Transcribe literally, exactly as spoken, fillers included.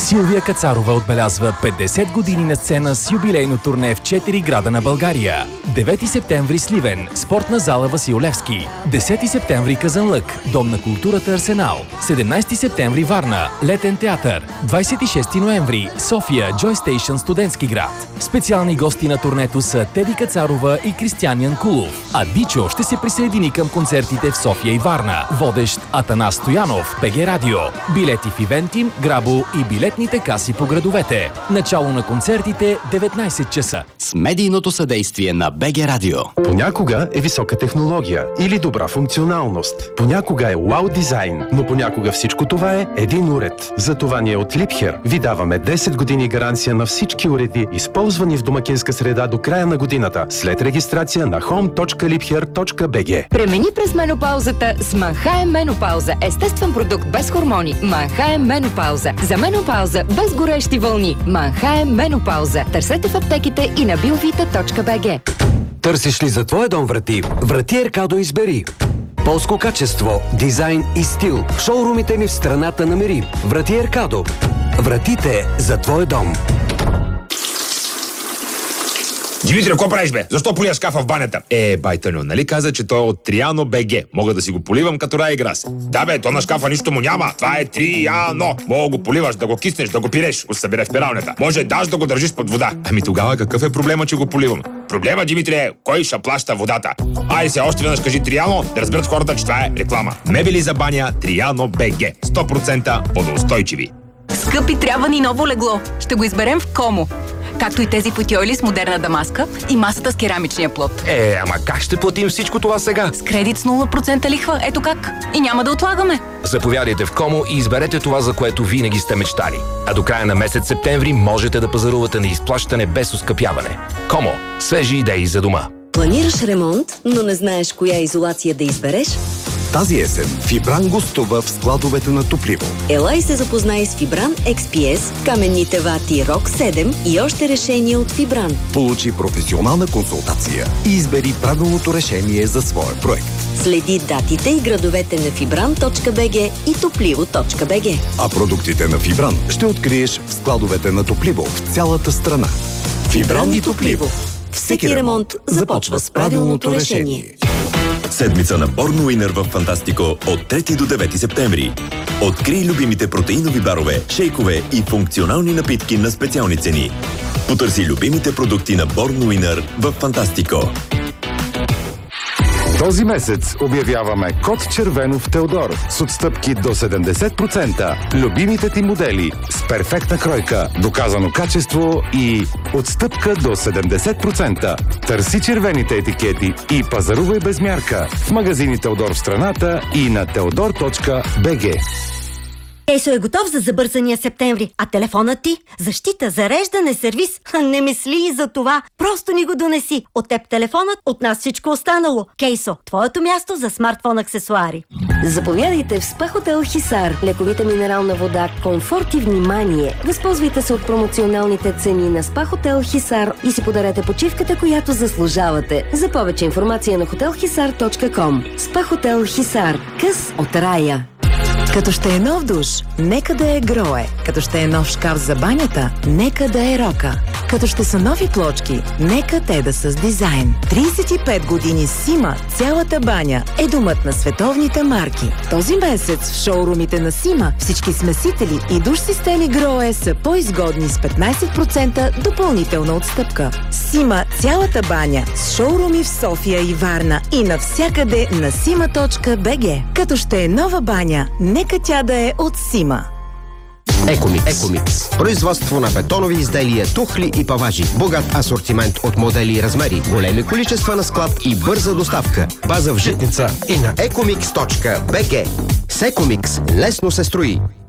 Силвия Кацарова отбелязва петдесет години на сцена с юбилейно турне в четири града на България. девети септември Сливен, спортна зала Васил Левски. десети септември Казанлък, Дом на културата Арсенал. седемнайсети септември Варна, Летен театър. двайсет и шести ноември София, Joy Station, студентски град. Специални гости на турнето са Теди Кацарова и Кристиан Янкулов. А Дичо ще се присъедини към концертите в София и Варна. Водещ Атанас Стоянов, БГ Радио. Билети в Ивентим, Грабо и билетните каси по градовете. Начало на концертите деветнайсет часа. С медийното съдействие на БГ Радио. Понякога е висока технология или добра функционалност. Понякога е вау дизайн, но понякога всичко това е един уред. Затова ние от Liebherr ви даваме десет години гаранция на всички уреди, използвани в домакинска среда до края на годината, след регистрация на home точка liebherr точка би джи. Премени през менопаузата с Манхайм Менопауза. Естествен продукт без хормони. Манхайм Менопауза. За менопауза без горещи вълни. Манхайм Менопауза. Търсете в аптеките и на биовита точка би джи. Търсиш ли за твоя дом врати? Врати Еркадо избери. Полско качество, дизайн и стил. В шоурумите ни в страната намери. Врати Еркадо. Вратите за твоя дом. Димитри, какво правиш, бе? Защо полия шкафа в банята? Е, байтаню, нали каза, че той е от Триано БГ. Мога да си го поливам като рай и грас. Да, бе, то на шкафа нищо му няма. Това е Триано. Мога го поливаш, да го киснеш, да го пиреш. Го събере в пиралнята. Може даже да го държиш под вода. Ами тогава какъв е проблема, че го поливам? Проблема, Димитри, е кой ще плаща водата. Ай се, още веднъж кажи Триано, да разберат хората, че това е реклама. Мебели за баня Триано БГ. сто процента водоустойчиви. Скъпи, трябва ни ново легло. Ще го изберем в Комо. Както и тези футиойли с модерна дамаска и масата с керамичния плод. Е, ама как ще платим всичко това сега? С кредит с нула процента лихва. Ето как. И няма да отлагаме. Заповядайте в Комо и изберете това, за което винаги сте мечтали. А до края на месец септември можете да пазарувате на изплащане без оскъпяване. Комо. Свежи идеи за дома. Планираш ремонт, но не знаеш коя изолация да избереш? Тази есен Фибран гостува в складовете на Топливо. Елай се запознай с Фибран Екс Пи Ес, каменните вати Рок седем и още решения от Фибран. Получи професионална консултация и избери правилното решение за своя проект. Следи датите и градовете на фибран точка би джи и топливо точка би джи. А продуктите на Фибран ще откриеш в складовете на Топливо в цялата страна. Фибран и Топливо. Всеки ремонт започва с правилното решение. Седмица на Борн Уинър в Фантастико от трети до девети септември. Открий любимите протеинови барове, шейкове и функционални напитки на специални цени. Потърси любимите продукти на Борн Уинър в Фантастико. Този месец обявяваме код червено в Теодор с отстъпки до седемдесет процента. Любимите ти модели с перфектна кройка, доказано качество и отстъпка до седемдесет процента. Търси червените етикети и пазарувай без мярка в магазини Теодор в страната и на теодор точка би джи. Кейсо е готов за забързания септември, а телефонът ти? Защита, зареждане, сервис? Не мисли и за това. Просто ни го донеси. От теб телефонът, от нас всичко останало. Кейсо, твоето място за смартфон аксесуари. Заповядайте в СПА Хотел Хисар. Лековита минерална вода, комфорт и внимание. Възползвайте се от промоционалните цени на СПА Хотел Хисар и си подарете почивката, която заслужавате. За повече информация на хотел хисар точка ком. СПА Хотел Хисар. Къс от рая. Като ще е нов душ, нека да е Грое. Като ще е нов шкаф за банята, нека да е Рока. Като ще са нови плочки, нека те да са с дизайн. трийсет и пет години Сима, цялата баня е домът на световните марки. Този месец в шоурумите на Сима всички смесители и душ системи Грое са по-изгодни с петнайсет процента допълнителна отстъпка. Сима, цялата баня с шоуруми в София и Варна и навсякъде на сима точка би джи. Като ще е нова баня, нека тя да е от Сима. Екомикс. Екомикс. Производство на бетонови изделия, тухли и паважи. Богат асортимент от модели и размери. Големи количества на склад и бърза доставка. База в Житница и на екомикс точка би джи. С Екомикс лесно се строи.